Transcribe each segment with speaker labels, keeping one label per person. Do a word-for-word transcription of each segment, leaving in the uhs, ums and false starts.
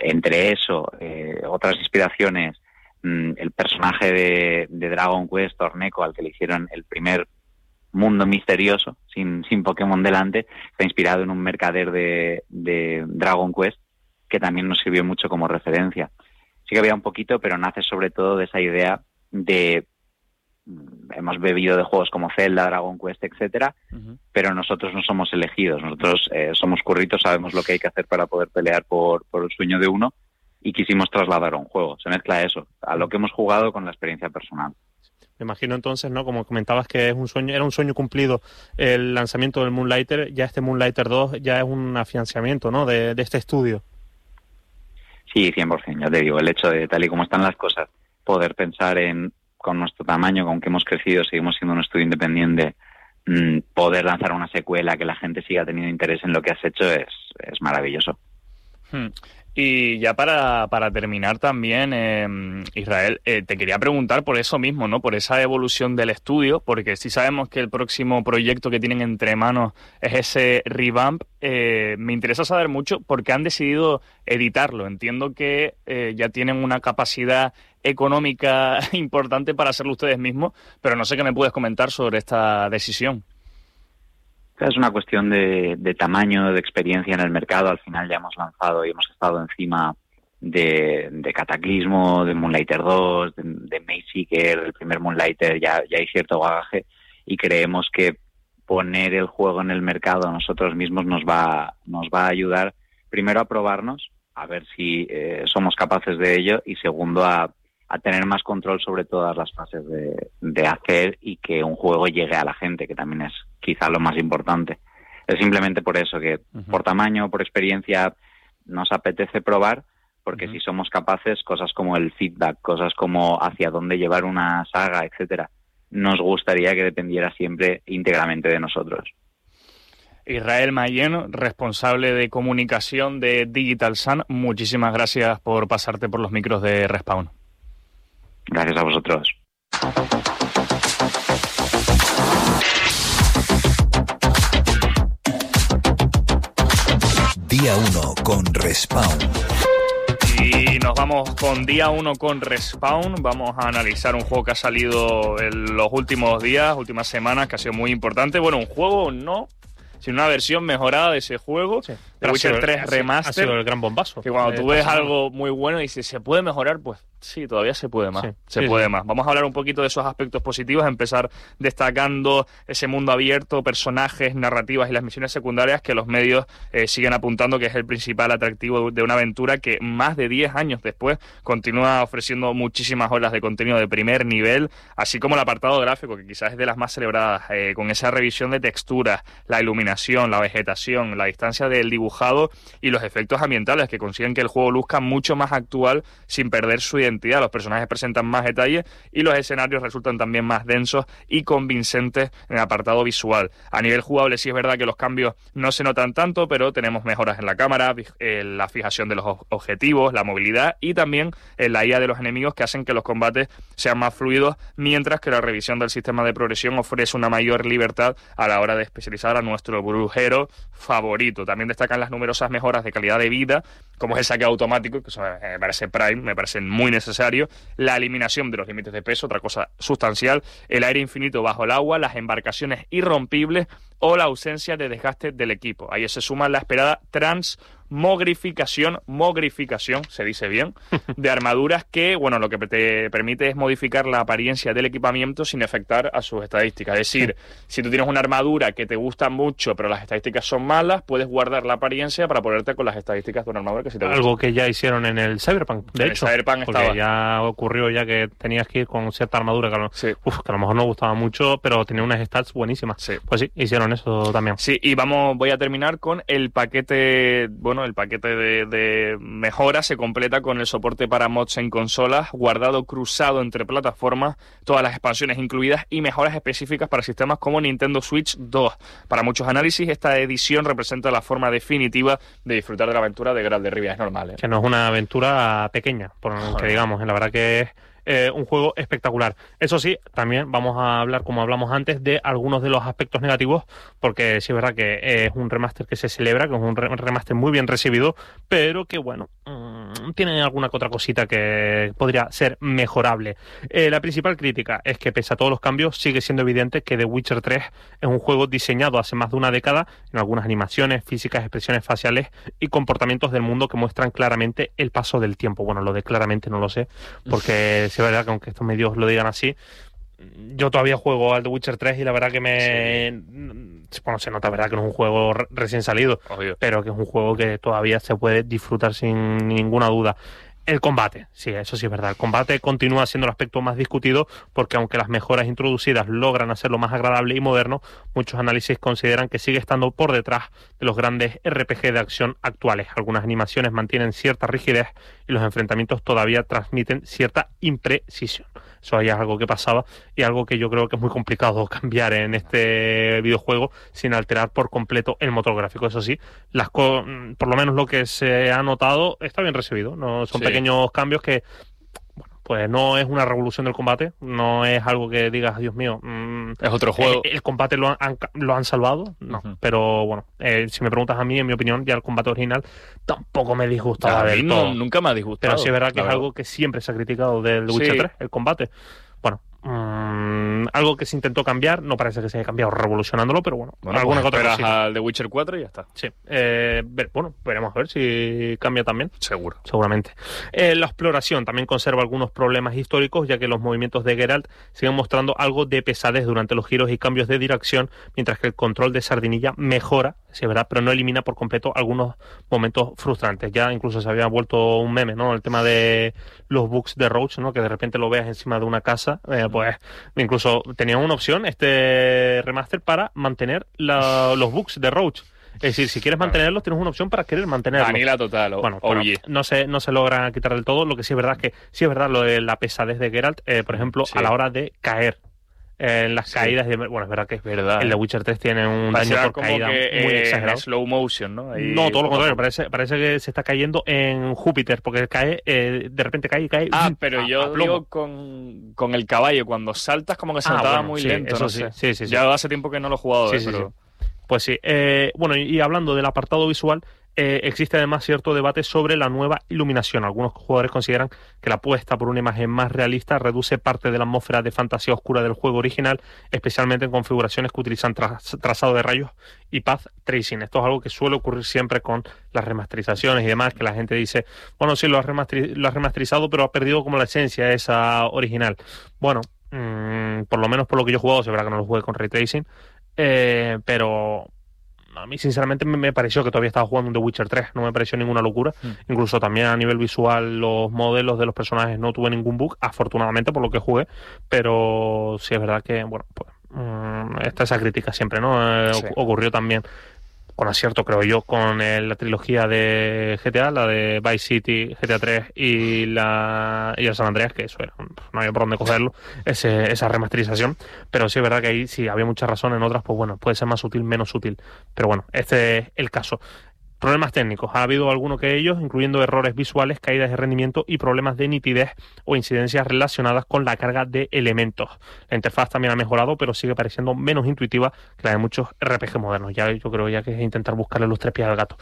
Speaker 1: entre eso, eh, otras inspiraciones, mm, el personaje de, de Dragon Quest, Torneco, al que le hicieron el primer mundo misterioso, sin, sin Pokémon delante, está inspirado en un mercader de, de Dragon Quest, que también nos sirvió mucho como referencia. Sí que había un poquito, pero nace sobre todo de esa idea de... Hemos bebido de juegos como Zelda, Dragon Quest, etcétera, uh-huh. pero nosotros no somos elegidos. Nosotros eh, somos curritos, sabemos lo que hay que hacer para poder pelear por, por el sueño de uno, y quisimos trasladar a un juego. Se mezcla eso, a lo que hemos jugado con la experiencia personal.
Speaker 2: Me imagino entonces, ¿no? Como comentabas que es un sueño, era un sueño cumplido el lanzamiento del Moonlighter, ya este Moonlighter dos ya es un afianzamiento, ¿no? de, de este estudio.
Speaker 1: Sí, cien por ciento, ya te digo, el hecho de, tal y como están las cosas, poder pensar en, con nuestro tamaño, con que hemos crecido, seguimos siendo un estudio independiente, mmm, poder lanzar una secuela, que la gente siga teniendo interés en lo que has hecho, es, es maravilloso.
Speaker 3: Hmm. Y ya para, para terminar también, eh, Israel, eh, te quería preguntar por eso mismo, ¿no? Por esa evolución del estudio, porque si sabemos que el próximo proyecto que tienen entre manos es ese revamp, eh, me interesa saber mucho por qué han decidido editarlo. Entiendo que eh, ya tienen una capacidad económica importante para hacerlo ustedes mismos, pero no sé qué me puedes comentar sobre esta decisión.
Speaker 1: Es una cuestión de, de tamaño, de experiencia en el mercado. Al final ya hemos lanzado y hemos estado encima de, de Cataclismo, de Moonlighter dos, de, de Maze Seeker, el primer Moonlighter, ya, ya hay cierto bagaje, y creemos que poner el juego en el mercado a nosotros mismos nos va, nos va a ayudar, primero a probarnos, a ver si eh, somos capaces de ello, y segundo a, a tener más control sobre todas las fases de, de hacer y que un juego llegue a la gente, que también es quizá lo más importante. Es simplemente por eso que, uh-huh. por tamaño, por experiencia, nos apetece probar, porque uh-huh. si somos capaces, cosas como el feedback, cosas como hacia dónde llevar una saga, etcétera, nos gustaría que dependiera siempre íntegramente de nosotros.
Speaker 3: Israel Mayén, responsable de comunicación de Digital Sun, muchísimas gracias por pasarte por los micros de Respawn.
Speaker 1: Gracias a vosotros.
Speaker 4: Día uno con Respawn.
Speaker 3: Y nos vamos con Día uno con Respawn. Vamos a analizar un juego que ha salido en los últimos días, últimas semanas, que ha sido muy importante. Bueno, un juego no, sino una versión mejorada de ese juego. Sí. The Witcher tres Remaster.
Speaker 2: Ha sido el gran bombazo.
Speaker 3: Que cuando tú ves algo muy bueno y dices, ¿se puede mejorar? Pues sí, todavía se puede más. Sí, se sí, puede sí. más. Vamos a hablar un poquito de esos aspectos positivos, a empezar destacando ese mundo abierto, personajes, narrativas y las misiones secundarias que los medios eh, siguen apuntando que es el principal atractivo de una aventura que más de diez años después continúa ofreciendo muchísimas horas de contenido de primer nivel, así como el apartado gráfico, que quizás es de las más celebradas, eh, con esa revisión de texturas, la iluminación, la vegetación, la distancia del dibujado y los efectos ambientales que consiguen que el juego luzca mucho más actual sin perder su identidad. Los personajes presentan más detalles y los escenarios resultan también más densos y convincentes en el apartado visual. A nivel jugable sí es verdad que los cambios no se notan tanto, pero tenemos mejoras en la cámara, en la fijación de los objetivos, la movilidad y también en la I A de los enemigos, que hacen que los combates sean más fluidos, mientras que la revisión del sistema de progresión ofrece una mayor libertad a la hora de especializar a nuestro brujero favorito. También destacan las numerosas mejoras de calidad de vida, como es el saque automático, que eso me parece prime, me parece muy necesario, la eliminación de los límites de peso, otra cosa sustancial, el aire infinito bajo el agua, las embarcaciones irrompibles o la ausencia de desgaste del equipo. Ahí se suma la esperada transmogrificación, mogrificación, se dice bien, de armaduras que, bueno, lo que te permite es modificar la apariencia del equipamiento sin afectar a sus estadísticas. Es decir, si tú tienes una armadura que te gusta mucho, pero las estadísticas son malas, puedes guardar la apariencia para ponerte con las estadísticas de una armadura que sí te gusta.
Speaker 2: Algo que ya hicieron en el Cyberpunk, de
Speaker 3: en
Speaker 2: hecho.
Speaker 3: El Cyberpunk
Speaker 2: porque
Speaker 3: estaba.
Speaker 2: ya ocurrió ya que tenías que ir con cierta armadura que a lo,
Speaker 3: sí.
Speaker 2: uf, que a lo mejor no gustaba mucho, pero tenía unas stats buenísimas.
Speaker 3: Sí.
Speaker 2: Pues sí, hicieron eso también.
Speaker 3: Sí, y vamos, voy a terminar con el paquete, bueno, el paquete de, de mejoras se completa con el soporte para mods en consolas, guardado cruzado entre plataformas, todas las expansiones incluidas y mejoras específicas para sistemas como Nintendo Switch dos. Para muchos análisis, esta edición representa la forma definitiva de disfrutar de la aventura de Geralt de Rivia. Es normal, ¿eh?
Speaker 2: Que no es una aventura pequeña, por lo que digamos, la verdad que es Eh, un juego espectacular. Eso sí, también vamos a hablar, como hablamos antes, de algunos de los aspectos negativos, porque sí es verdad que es un remaster que se celebra, que es un remaster muy bien recibido, pero que bueno, mmm, tiene alguna que otra cosita que podría ser mejorable. Eh, la principal crítica es que pese a todos los cambios sigue siendo evidente que The Witcher tres es un juego diseñado hace más de una década en algunas animaciones, físicas, expresiones faciales y comportamientos del mundo que muestran claramente el paso del tiempo. Bueno, lo de claramente no lo sé, porque sí es verdad que aunque estos medios lo digan así, yo todavía juego al The Witcher tres y la verdad que me... Sí. Bueno, se nota, verdad, que no es un juego re recién salido, obvio, pero que es un juego que todavía se puede disfrutar sin ninguna duda. El combate, sí, eso sí es verdad. El combate continúa siendo el aspecto más discutido porque aunque las mejoras introducidas logran hacerlo más agradable y moderno, muchos análisis consideran que sigue estando por detrás de los grandes R P G de acción actuales. Algunas animaciones mantienen cierta rigidez y los enfrentamientos todavía transmiten cierta imprecisión. Eso ya es algo que pasaba y algo que yo creo que es muy complicado cambiar en este videojuego sin alterar por completo el motor gráfico. Eso sí, las co por lo menos lo que se ha notado está bien recibido. No son sí. pequeños cambios que, bueno, pues no es una revolución del combate, no es algo que digas, Dios mío, mmm,
Speaker 3: es otro juego.
Speaker 2: El, el combate lo han, lo han salvado, no. Uh-huh. Pero bueno, eh, si me preguntas a mí, en mi opinión, ya el combate original tampoco me disgustaba del
Speaker 3: no,
Speaker 2: todo.
Speaker 3: Nunca me ha disgustado.
Speaker 2: Pero sí es verdad que es verdad. algo que siempre se ha criticado del The Witcher sí. tres, el combate. Bueno, mmm, algo que se intentó cambiar, no parece que se haya cambiado revolucionándolo, pero bueno,
Speaker 3: bueno
Speaker 2: alguna
Speaker 3: pues
Speaker 2: cosa.
Speaker 3: Esperas al The Witcher cuatro y ya está.
Speaker 2: Sí, eh, ver, bueno, veremos a ver si cambia también.
Speaker 3: Seguro.
Speaker 2: Seguramente. Eh, la exploración también conserva algunos problemas históricos, ya que los movimientos de Geralt siguen mostrando algo de pesadez durante los giros y cambios de dirección, mientras que el control de Sardinilla mejora, sí es verdad, pero no elimina por completo algunos momentos frustrantes. Ya incluso se había vuelto un meme, ¿no? El tema de los bugs de Roach, ¿no? Que de repente lo veas encima de una casa, eh, pues incluso tenía una opción este remaster para mantener la, los bugs de Roach. Es decir, si quieres mantenerlos, tienes una opción para querer mantenerlos.
Speaker 3: Vanilla total, o,
Speaker 2: bueno, bueno no se no se logra quitar del todo. Lo que sí es verdad es que sí es verdad lo de la pesadez de Geralt, eh, por ejemplo, sí. a la hora de caer. En las sí. caídas, de, bueno, es verdad que es verdad. El The Witcher tres tiene un
Speaker 3: parece
Speaker 2: daño por
Speaker 3: como
Speaker 2: caída
Speaker 3: que,
Speaker 2: muy
Speaker 3: eh,
Speaker 2: exagerado.
Speaker 3: Slow motion, ¿no? Ahí
Speaker 2: no, todo lo contrario, parece, parece que se está cayendo en Júpiter, porque cae, eh, de repente cae y cae.
Speaker 3: Ah, pero a, yo a digo con, con el caballo, cuando saltas como que se ah, notaba bueno, muy
Speaker 2: sí,
Speaker 3: lento,
Speaker 2: eso
Speaker 3: no
Speaker 2: sí,
Speaker 3: sé.
Speaker 2: Sí, sí, sí.
Speaker 3: Ya hace tiempo que no lo he jugado,
Speaker 2: sí,
Speaker 3: eh,
Speaker 2: sí,
Speaker 3: pero...
Speaker 2: Sí. Pues sí, eh, bueno, y hablando del apartado visual, eh, existe además cierto debate sobre la nueva iluminación. Algunos jugadores consideran que la apuesta por una imagen más realista reduce parte de la atmósfera de fantasía oscura del juego original, especialmente en configuraciones que utilizan tra trazado de rayos y path tracing. Esto es algo que suele ocurrir siempre con las remasterizaciones y demás, que la gente dice, bueno, sí, lo has, remasteri lo has remasterizado, pero ha perdido como la esencia esa original. Bueno, mmm, por lo menos por lo que yo he jugado, se verá que no lo jugué con ray tracing, eh, pero... A mí, sinceramente, me pareció que todavía estaba jugando un The Witcher tres. No me pareció ninguna locura. Mm. Incluso también a nivel visual, los modelos de los personajes no tuve ningún bug, afortunadamente, por lo que jugué. Pero sí es verdad que, bueno, pues mmm, está esa crítica siempre, ¿no? Eh, sí. Ocurrió también, con acierto, creo yo, con el, la trilogía de G T A, la de Vice City, G T A tres y la y el San Andreas, que eso era, no había por dónde cogerlo, ese, esa remasterización. Pero sí es verdad que ahí sí había mucha razón, en otras, pues bueno, puede ser más sutil, menos sutil. Pero bueno, este es el caso. Problemas técnicos. Ha habido algunos que ellos, incluyendo errores visuales, caídas de rendimiento y problemas de nitidez o incidencias relacionadas con la carga de elementos. La interfaz también ha mejorado, pero sigue pareciendo menos intuitiva que la de muchos R P G modernos. Ya yo creo ya que es intentar buscarle los tres pies al gato.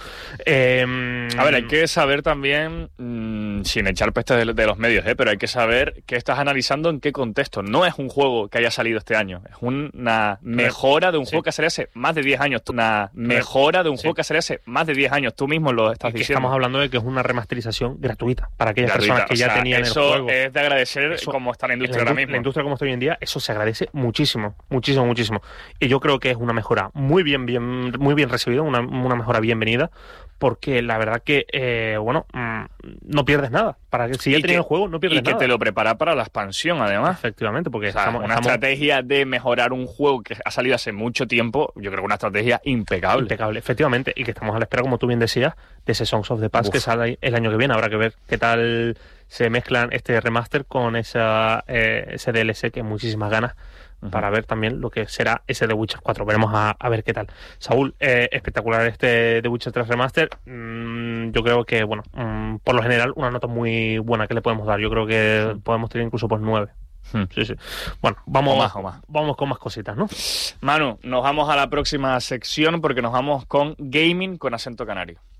Speaker 2: Eh,
Speaker 3: a ver, hay que saber también, mmm, sin echar pestes de, de los medios, ¿eh? pero hay que saber que estás analizando en qué contexto. No es un juego que haya salido este año, es una mejora de un sí. juego que salió hace más de diez años. Una mejora de un sí. juego que salió hace más de diez años, tú mismo lo estás
Speaker 2: y que
Speaker 3: diciendo.
Speaker 2: Estamos hablando de que es una remasterización gratuita para aquellas gratuita. personas que o ya sea, tenían
Speaker 3: eso
Speaker 2: el juego.
Speaker 3: Es de agradecer eso, como está la industria
Speaker 2: la
Speaker 3: ahora mismo.
Speaker 2: La industria como está hoy en día, eso se agradece muchísimo, muchísimo, muchísimo. Y yo creo que es una mejora muy bien, bien, muy bien recibida, una, una mejora bienvenida, porque la verdad que, eh, bueno, mmm, no pierdes nada. Para que si ya tenías el juego, no pierdes
Speaker 3: y
Speaker 2: nada.
Speaker 3: Y que te lo prepara para la expansión, además.
Speaker 2: Efectivamente, porque
Speaker 3: o sea,
Speaker 2: estamos,
Speaker 3: una
Speaker 2: estamos...
Speaker 3: estrategia de mejorar un juego que ha salido hace mucho tiempo, yo creo que una estrategia impecable.
Speaker 2: Impecable, efectivamente, y que estamos a la espera, como tú bien decías, de ese Songs of the Past Uf. que sale el año que viene. Habrá que ver qué tal se mezclan este remaster con esa, eh, ese D L C que muchísimas ganas uh-huh. para ver también lo que será ese The Witcher cuatro. Veremos a, a ver qué tal. Saúl, eh, espectacular este The Witcher tres remaster. Mm, yo creo que, bueno, mm, por lo general, una nota muy buena que le podemos dar. Yo creo que uh-huh. podemos tener incluso por nueve. Hmm. Sí, sí. Bueno, vamos,
Speaker 3: o más, o más.
Speaker 2: vamos con más cositas, ¿no?
Speaker 3: Manu, nos vamos a la próxima sección porque nos vamos con gaming con acento canario.